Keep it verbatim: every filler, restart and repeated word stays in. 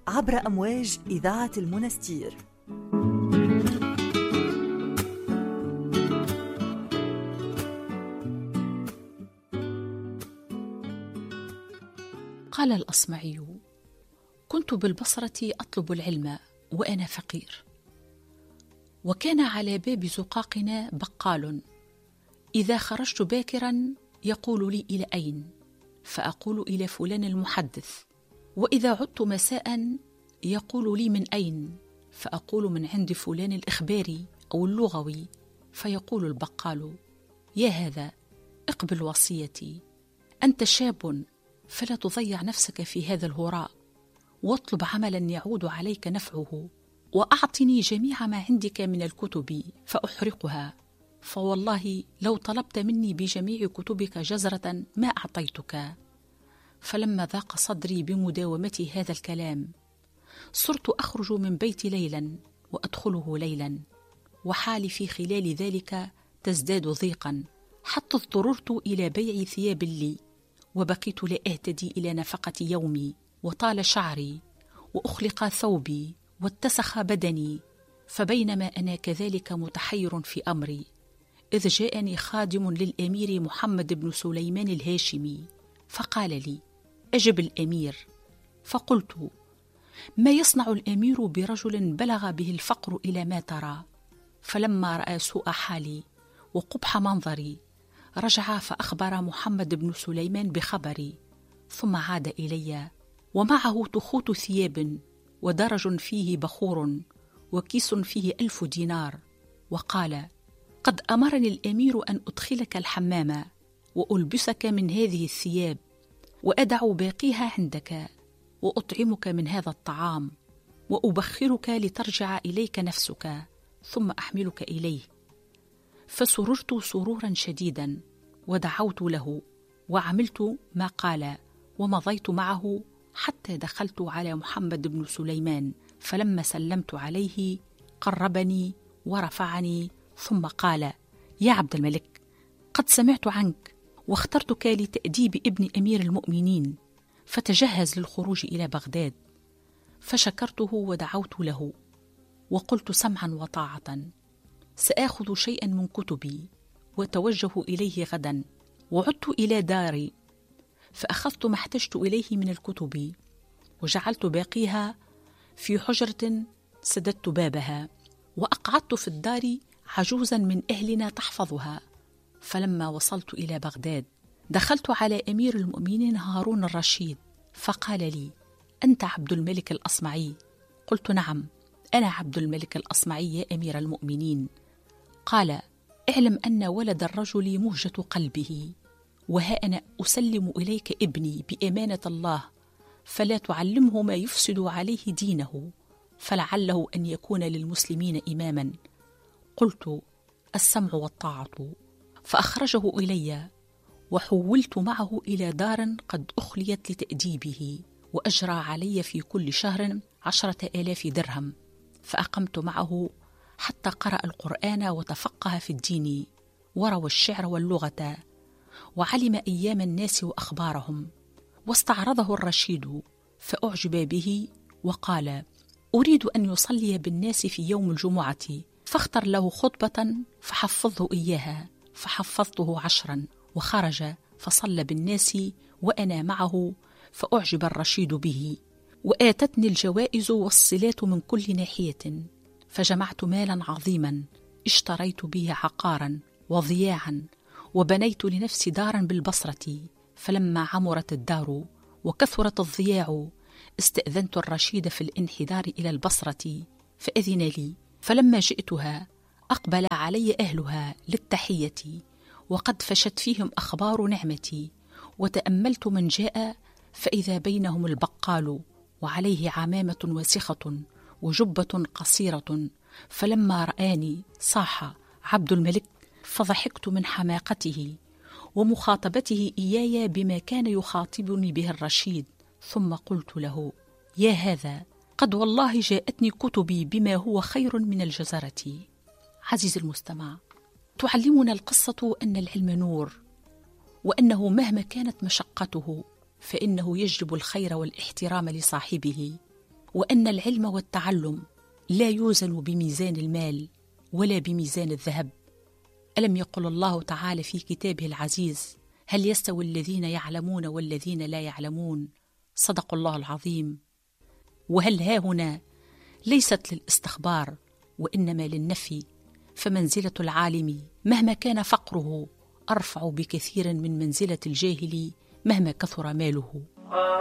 عبر أمواج إذاعة المنستير. قال الأصمعي: كنت بالبصرة أطلب العلم وأنا فقير، وكان على باب زقاقنا بقال، إذا خرجت باكرا يقول لي: إلى أين؟ فأقول: إلى فلان المحدث. وإذا عدت مساء يقول لي: من أين؟ فأقول: من عند فلان الإخباري أو اللغوي. فيقول البقال: يا هذا، اقبل وصيتي، أنت شاب فلا تضيع نفسك في هذا الهراء، واطلب عملا يعود عليك نفعه، وأعطني جميع ما عندك من الكتب فأحرقها، فوالله لو طلبت مني بجميع كتبك جزرة ما أعطيتك. فلما ضاق صدري بمداومة هذا الكلام صرت أخرج من بيتي ليلا وأدخله ليلا، وحالي في خلال ذلك تزداد ضيقا، حتى اضطررت إلى بيع ثياب لي، وبقيت لا أهتدي إلى نفقة يومي، وطال شعري، وأخلق ثوبي، واتسخ بدني. فبينما أنا كذلك متحير في أمري، إذ جاءني خادم للأمير محمد بن سليمان الهاشمي فقال لي: أجب الأمير. فقلت: ما يصنع الأمير برجل بلغ به الفقر إلى ما ترى؟ فلما رأى سوء حالي وقبح منظري رجع فأخبر محمد بن سليمان بخبري، ثم عاد إلي ومعه تخوت ثياب ودرج فيه بخور وكيس فيه ألف دينار، وقال: قد أمرني الأمير أن أدخلك الحمام وألبسك من هذه الثياب، وأدع باقيها عندك، وأطعمك من هذا الطعام، وأبخرك لترجع إليك نفسك، ثم أحملك إليه. فسررت سرورا شديدا، ودعوت له وعملت ما قال، ومضيت معه حتى دخلت على محمد بن سليمان. فلما سلمت عليه قربني ورفعني، ثم قال: يا عبد الملك، قد سمعت عنك واخترتك لتأديب ابن أمير المؤمنين، فتجهز للخروج إلى بغداد. فشكرته ودعوت له وقلت: سمعا وطاعة، سآخذ شيئا من كتبي وتوجه إليه غدا. وعدت إلى داري فأخذت ما احتجت إليه من الكتب، وجعلت باقيها في حجرة سددت بابها، وأقعدت في الدار عجوزا من أهلنا تحفظها. فلما وصلت إلى بغداد دخلت على أمير المؤمنين هارون الرشيد، فقال لي: أنت عبد الملك الأصمعي؟ قلت: نعم، أنا عبد الملك الأصمعي يا أمير المؤمنين. قال: اعلم أن ولد الرجل مهجة قلبه، وها أنا أسلم إليك ابني بأمانة الله، فلا تعلمه ما يفسد عليه دينه، فلعله أن يكون للمسلمين إماما. قلت: السمع والطاعة. فأخرجه إلي، وحولت معه إلى دار قد أخليت لتأديبه، وأجرى علي في كل شهر عشرة آلاف درهم. فأقمت معه حتى قرأ القرآن وتفقه في الدين، وروى الشعر واللغة، وعلم أيام الناس وأخبارهم. واستعرضه الرشيد فأعجب به، وقال: أريد أن يصلي بالناس في يوم الجمعة، فاختر له خطبة فحفظه إياها. فحفظته عشرا، وخرج فصلى بالناس وأنا معه، فأعجب الرشيد به، وآتتني الجوائز والصلات من كل ناحية، فجمعت مالا عظيما اشتريت به عقارا وضياعا، وبنيت لنفسي دارا بالبصرة. فلما عمرت الدار وكثرت الضياع استأذنت الرشيد في الانحدار إلى البصرة، فأذن لي. فلما جئتها أقبل علي أهلها للتحية، وقد فشت فيهم أخبار نعمتي، وتأملت من جاء فإذا بينهم البقال، وعليه عمامة وسخة وجبة قصيرة. فلما رآني صاح: عبد الملك! فضحكت من حماقته ومخاطبته إياي بما كان يخاطبني به الرشيد، ثم قلت له: يا هذا، قد والله جاءتني كتبي بما هو خير من الجزرة. عزيز المستمع، تعلمنا القصة أن العلم نور، وأنه مهما كانت مشقته فإنه يجلب الخير والاحترام لصاحبه. وأن العلم والتعلم لا يوزن بميزان المال ولا بميزان الذهب. ألم يقل الله تعالى في كتابه العزيز: هل يستوي الذين يعلمون والذين لا يعلمون؟ صدق الله العظيم. وهل ها هنا ليست للاستخبار وإنما للنفي، فمنزلة العالم مهما كان فقره أرفع بكثير من منزلة الجاهل مهما كثر ماله.